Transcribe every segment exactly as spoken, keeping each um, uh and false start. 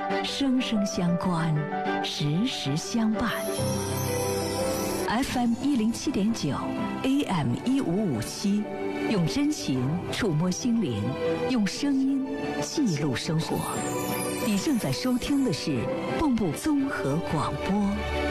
生生相关，时时相伴。F M 一零七点九 ，A M 一五五七，用真情触摸心灵，用声音记录生活。你正在收听的是蚌埠综合广播。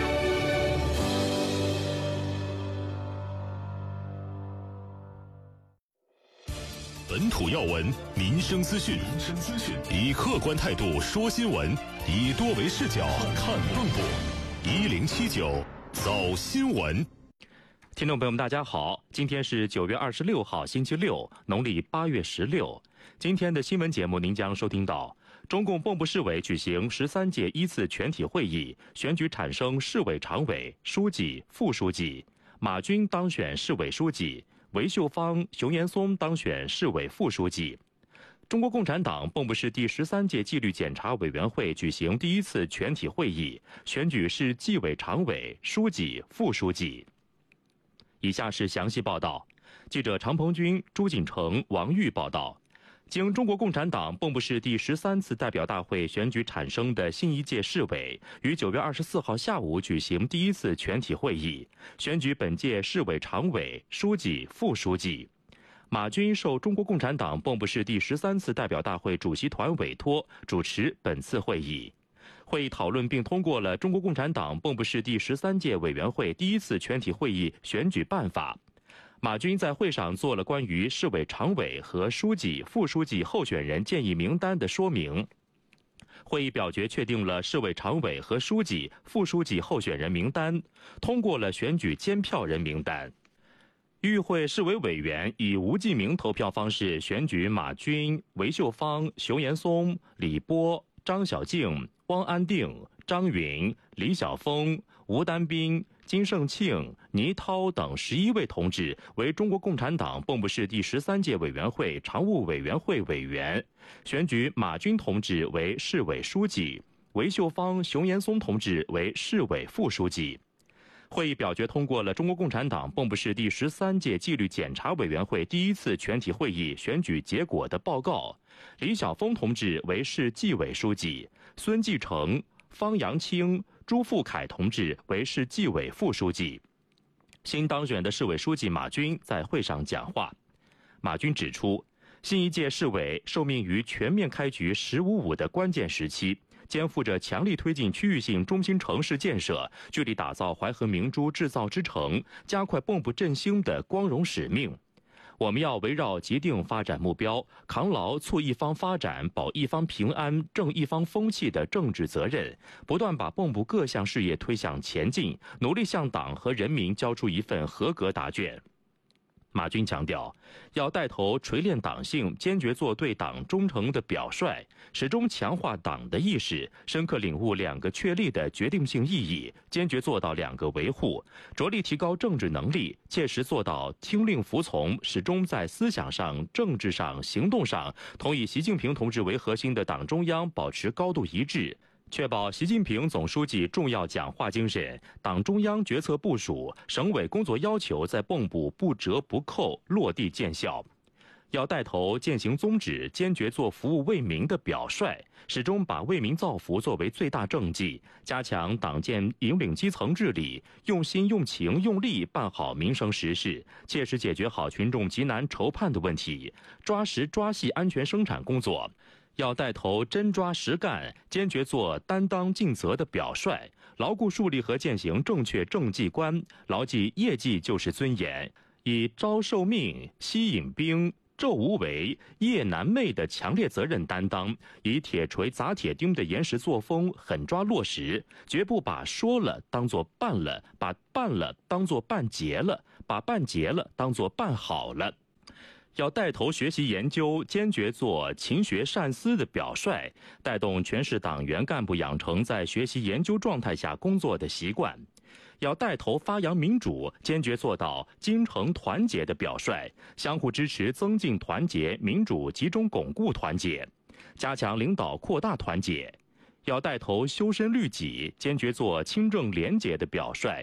本土要闻，民生资讯，以客观态度说新闻，以多维视角看蚌埠。一零七九早新闻。 听众朋友们，大家好，今天是九月二十六号，星期六，农历八月十六。今天的新闻节目，您将收听到：中共蚌埠市委举行十三届一次全体会议，选举产生市委常委、书记、副书记；马军当选市委书记，韦秀芳、熊延松当选市委副书记。中国共产党蚌埠市第十三届纪律检查委员会举行第一次全体会议，选举市纪委常委、书记、副书记。以下是详细报道。记者常鹏军、朱锦成、王玉报道。经中国共产党蚌埠市第十三次代表大会选举产生的新一届市委，于九月二十四号下午举行第一次全体会议，选举本届市委常委、书记、副书记。马军受中国共产党蚌埠市第十三次代表大会主席团委托，主持本次会议。会议讨论并通过了中国共产党蚌埠市第十三届委员会第一次全体会议选举办法。马军在会上做了关于市委常委和书记、副书记候选人建议名单的说明。会议表决确定了市委常委和书记、副书记候选人名单，通过了选举监票人名单。与会市委委员以无记名投票方式选举马军、韦秀芳、熊延松、李波、张小静、汪安定、张云、李晓峰、吴丹斌、金盛庆、倪涛等十一位同志为中国共产党蚌埠市第十三届委员会常务委员会委员，选举马军同志为市委书记，韦秀芳、熊延松同志为市委副书记。会议表决通过了中国共产党蚌埠市第十三届纪律检查委员会第一次全体会议选举结果的报告。李晓峰同志为市纪委书记，孙继成、方阳清、朱富凯同志为市纪委副书记。新当选的市委书记马军在会上讲话。马军指出，新一届市委受命于全面开局“十五五”的关键时期，肩负着强力推进区域性中心城市建设、聚力打造淮河明珠制造之城、加快蚌埠振兴的光荣使命。我们要围绕既定发展目标，扛牢促一方发展、保一方平安、正一方风气的政治责任，不断把蚌埠各项事业推向前进，努力向党和人民交出一份合格答卷。马军强调，要带头锤炼党性，坚决做对党忠诚的表率，始终强化党的意识，深刻领悟两个确立的决定性意义，坚决做到两个维护，着力提高政治能力，切实做到听令服从，始终在思想上、政治上、行动上同以习近平同志为核心的党中央保持高度一致，确保习近平总书记重要讲话精神、党中央决策部署、省委工作要求在蚌埠不折不扣落地见效。要带头践行宗旨，坚决做服务为民的表率，始终把为民造福作为最大政绩，加强党建引领基层治理，用心用情用力办好民生实事，切实解决好群众急难愁盼的问题，抓实抓细安全生产工作。要带头真抓实干，坚决做担当尽责的表率，牢固树立和践行正确政绩观，牢记业绩就是尊严，以招受命、吸引兵、昼无为、夜难寐的强烈责任担当，以铁锤砸铁钉的严实作风狠抓落实，绝不把说了当作办了，把办了当作办结了，把办结了当作办好了。要带头学习研究，坚决做勤学善思的表率，带动全市党员干部养成在学习研究状态下工作的习惯。要带头发扬民主，坚决做到精诚团结的表率，相互支持增进团结，民主集中巩固团结，加强领导扩大团结。要带头修身律己，坚决做清正廉洁的表率，